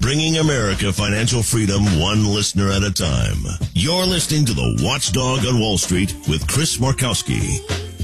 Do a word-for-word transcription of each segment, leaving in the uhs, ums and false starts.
bringing America financial freedom one listener at a time. You're listening to The Watchdog on Wall Street with Chris Markowski.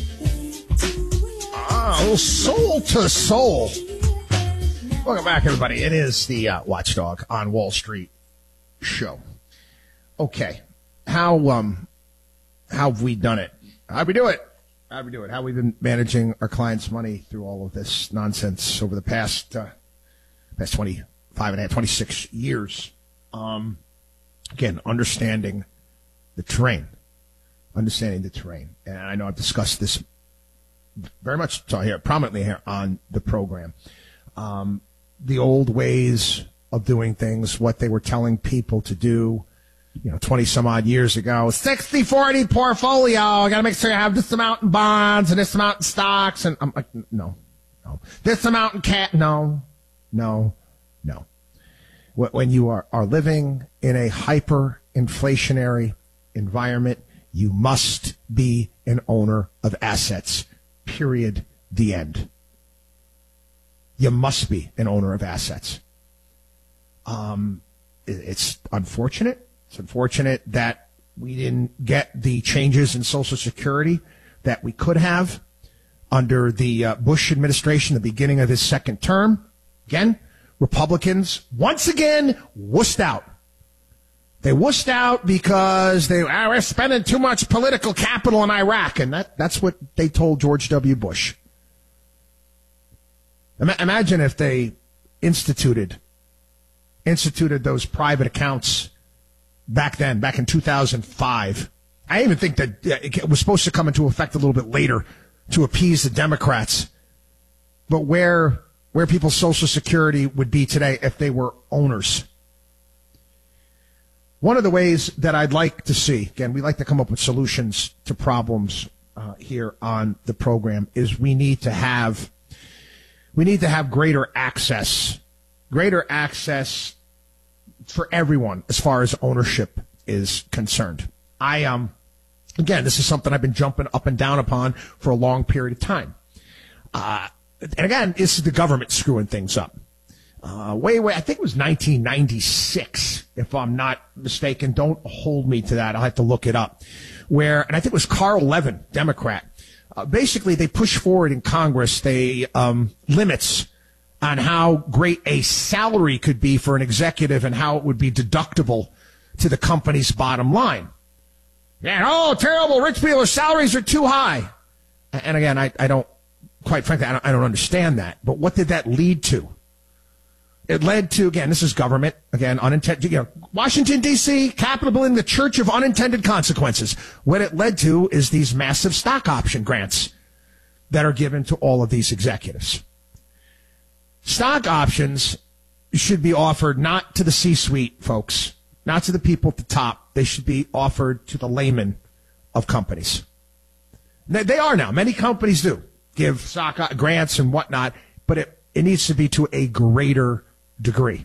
Oh, soul to soul. Welcome back, everybody. It is the uh, Watchdog on Wall Street show. Okay, how um how have we done it? How we do it? How we do it? How we been managing our clients' money through all of this nonsense over the past uh, past twenty-five and a half, twenty-six years? Um, again, understanding the terrain, understanding the terrain, and I know I've discussed this very much so here, prominently here on the program. Um, the old ways of doing things, what they were telling people to do, you know, twenty some odd years ago, sixty forty portfolio. I got to make sure you have this amount in bonds and this amount in stocks. And I'm like, no, no, this amount in cat. No, no, no. When you are, are living in a hyper inflationary environment, you must be an owner of assets. Period. The end. You must be an owner of assets. Um, it's unfortunate. It's unfortunate that we didn't get the changes in Social Security that we could have under the uh, Bush administration, the beginning of his second term. Again, Republicans once again wussed out. They wussed out because they ah, we're spending too much political capital in Iraq, and that, that's what they told George W. Bush. Imagine if they instituted instituted those private accounts back then, back in two thousand five. I even think that it was supposed to come into effect a little bit later to appease the Democrats. But where where people's Social Security would be today if they were owners. One of the ways that I'd like to see, again, we like to come up with solutions to problems uh, here on the program, is we need to have we need to have greater access, greater access for everyone as far as ownership is concerned. I um again, this is something I've been jumping up and down upon for a long period of time. Uh, and again, this is the government screwing things up. Uh, way, way, I think it was nineteen ninety-six, if I'm not mistaken. Don't hold me to that. I'll have to look it up. Where, and I think it was Carl Levin, Democrat. Uh, basically, they pushed forward in Congress they um, limits on how great a salary could be for an executive and how it would be deductible to the company's bottom line. Yeah, oh, terrible! Rich people's salaries are too high. And again, I, I don't, quite frankly, I don't, I don't understand that. But what did that lead to? It led to, again, this is government, again, unintended, you know, Washington, D C, Capitol building, the church of unintended consequences. What it led to is these massive stock option grants that are given to all of these executives. Stock options should be offered not to the C-suite folks, not to the people at the top. They should be offered to the layman of companies. They are now. Many companies do give stock grants and whatnot, but it, it needs to be to a greater degree.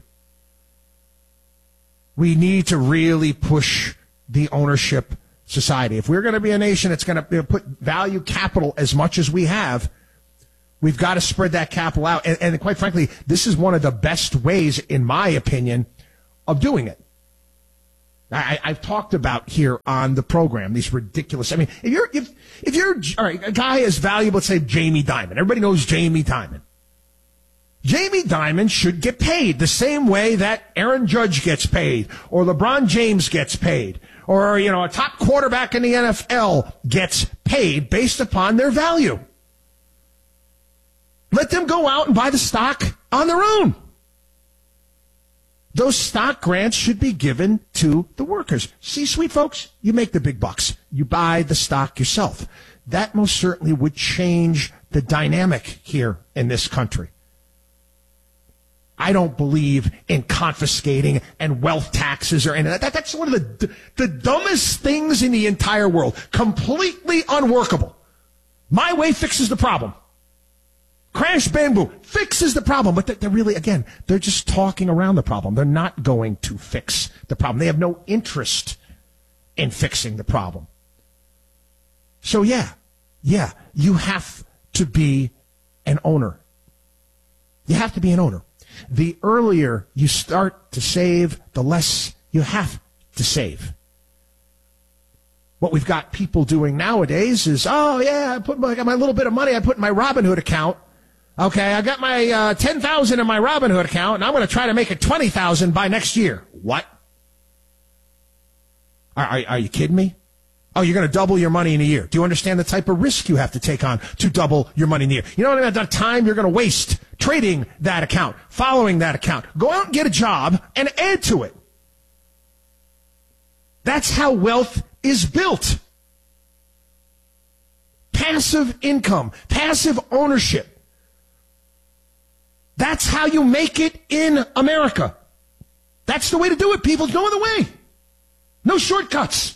We need to really push the ownership society. If we're going to be a nation that's going to put value capital as much as we have, we've got to spread that capital out. And, and quite frankly, this is one of the best ways, in my opinion, of doing it. I, I've talked about here on the program these ridiculous. I mean, if you're if if you're all right, a guy as valuable, let's say Jamie Dimon. Everybody knows Jamie Dimon. Jamie Dimon should get paid the same way that Aaron Judge gets paid, or LeBron James gets paid, or, you know, a top quarterback in the N F L gets paid based upon their value. Let them go out and buy the stock on their own. Those stock grants should be given to the workers. C-suite folks, you make the big bucks. You buy the stock yourself. That most certainly would change the dynamic here in this country. I don't believe in confiscating and wealth taxes or any of that. That's one of the, the dumbest things in the entire world. Completely unworkable. My way fixes the problem. Crash, bang, boom, fixes the problem. But they're really, again, they're just talking around the problem. They're not going to fix the problem. They have no interest in fixing the problem. So, yeah, yeah, you have to be an owner. You have to be an owner. The earlier you start to save, the less you have to save. What we've got people doing nowadays is, oh, yeah, I put my, I got my little bit of money I put in my Robinhood account. Okay, I got my uh, ten thousand dollars in my Robinhood account, and I'm going to try to make it twenty thousand dollars by next year. What? Are, are, are you kidding me? Oh, you're going to double your money in a year. Do you understand the type of risk you have to take on to double your money in a year? You know what I mean? The time you're going to waste trading that account, following that account. Go out and get a job and add to it. That's how wealth is built. Passive income, passive ownership. That's how you make it in America. That's the way to do it, people. No other way. No shortcuts.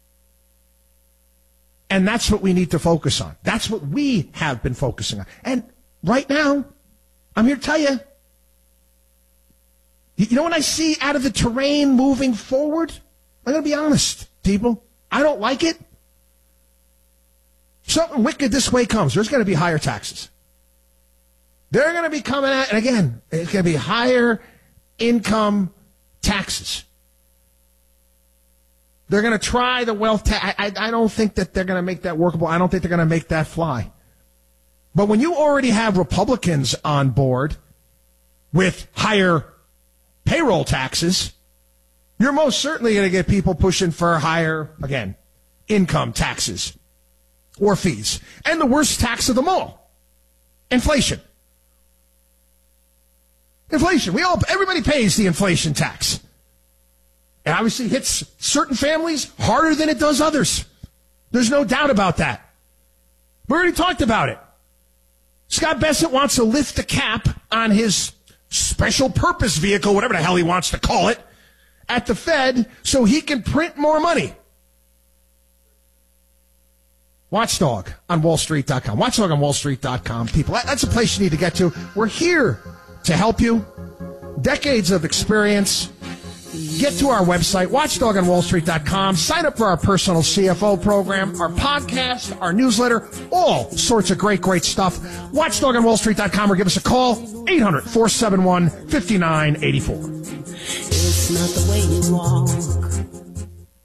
And that's what we need to focus on. That's what we have been focusing on. And right now, I'm here to tell you, you know what I see out of the terrain moving forward? I'm going to be honest, people. I don't like it. Something wicked this way comes. There's going to be higher taxes. They're going to be coming out, and again, it's going to be higher income taxes. They're going to try the wealth tax. I, I don't think that they're going to make that workable. I don't think they're going to make that fly. But when you already have Republicans on board with higher payroll taxes, you're most certainly going to get people pushing for higher, again, income taxes or fees. And the worst tax of them all, inflation. Inflation. We all, everybody pays the inflation tax. It obviously hits certain families harder than it does others. There's no doubt about that. We already talked about it. Scott Bessent wants to lift the cap on his special purpose vehicle, whatever the hell he wants to call it, at the Fed so he can print more money. Watchdog on Wall Street dot com. Watchdog on Wall Street dot com. People, that's a place you need to get to. We're here to help you. Decades of experience. Get to our website, watchdog on Wall Street dot com. Sign up for our personal C F O program, our podcast, our newsletter, all sorts of great, great stuff. watchdog on Wall Street dot com or give us a call, eight hundred, four seven one, five nine eight four. It's not the way you walk.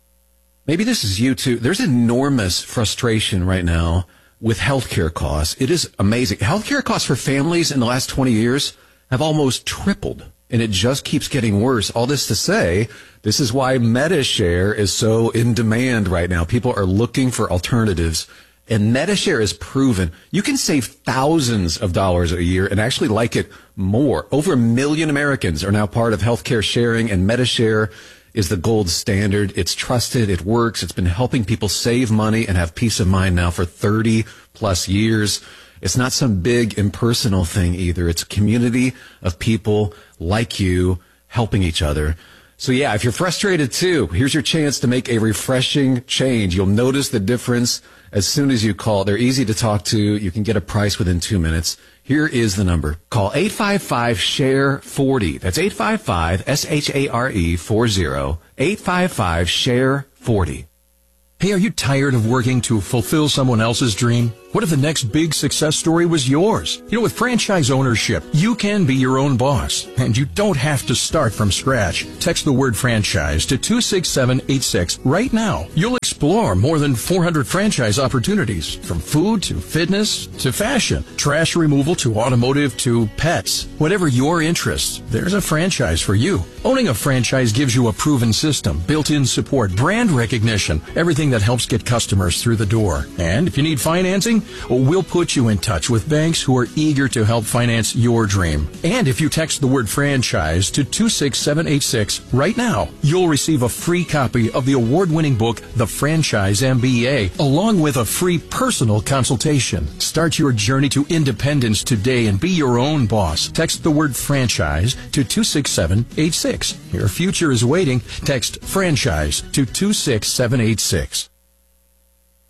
Maybe this is you too. There's enormous frustration right now with healthcare costs. It is amazing. Healthcare costs for families in the last twenty years have almost tripled. And it just keeps getting worse. All this to say, this is why MediShare is so in demand right now. People are looking for alternatives. And MediShare is proven you can save thousands of dollars a year and actually like it more. Over a million Americans are now part of healthcare sharing, and MediShare is the gold standard. It's trusted. It works. It's been helping people save money and have peace of mind now for thirty plus years. It's not some big impersonal thing either. It's a community of people like you helping each other. So yeah, if you're frustrated too, here's your chance to make a refreshing change. You'll notice the difference as soon as you call. They're easy to talk to. You can get a price within two minutes. Here is the number. Call eight five five, S H A R E, forty. That's eight five five, S H A R E, forty. eight five five, S H A R E, forty. Hey, are you tired of working to fulfill someone else's dream? What if the next big success story was yours? You know, with franchise ownership, you can be your own boss, and you don't have to start from scratch. Text the word franchise to two six seven eight six right now. You'll explore more than four hundred franchise opportunities, from food to fitness to fashion, trash removal to automotive to pets. Whatever your interests, there's a franchise for you. Owning a franchise gives you a proven system, built-in support, brand recognition, everything that helps get customers through the door. And if you need financing, well, we'll put you in touch with banks who are eager to help finance your dream. And if you text the word franchise to two six seven eight six right now, you'll receive a free copy of the award-winning book, The Franchise M B A, along with a free personal consultation. Start your journey to independence today and be your own boss. Text the word franchise to two six seven eight six. Your future is waiting. Text franchise to two six seven eight six.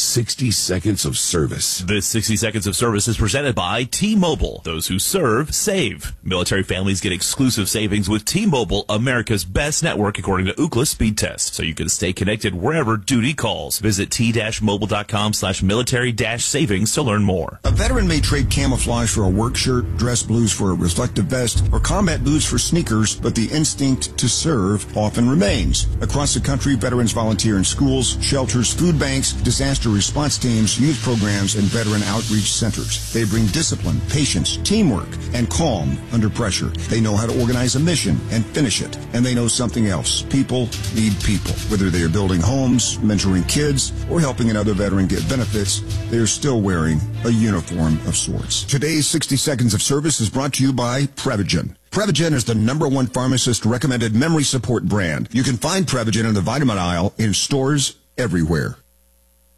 sixty seconds of service. This sixty seconds of service is presented by T-Mobile. Those who serve, save. Military families get exclusive savings with T-Mobile, America's best network according to Ookla speed test. So you can stay connected wherever duty calls. Visit t-mobile.com slash military dash savings to learn more. A veteran may trade camouflage for a work shirt, dress blues for a reflective vest, or combat boots for sneakers, but the instinct to serve often remains. Across the country, veterans volunteer in schools, shelters, food banks, disaster response teams, youth programs, and veteran outreach centers. They bring discipline, patience, teamwork, and calm under pressure. They know how to organize a mission and finish it. And they know something else. People need people. Whether they are building homes, mentoring kids, or helping another veteran get benefits, they are still wearing a uniform of sorts. Today's sixty seconds of service is brought to you by Prevagen. Prevagen is the number one pharmacist-recommended memory support brand. You can find Prevagen in the vitamin aisle in stores everywhere.